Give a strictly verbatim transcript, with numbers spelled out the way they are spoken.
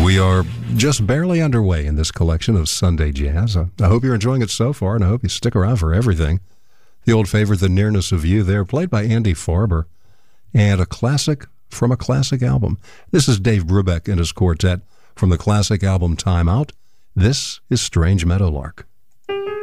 We are just barely underway in this collection of Sunday Jazz. I, I hope you're enjoying it so far, and I hope you stick around for everything. The old favorite, The Nearness of You, there, played by Andy Farber, and a classic from a classic album. This is Dave Brubeck and his quartet from the classic album Time Out. This is Strange Meadowlark.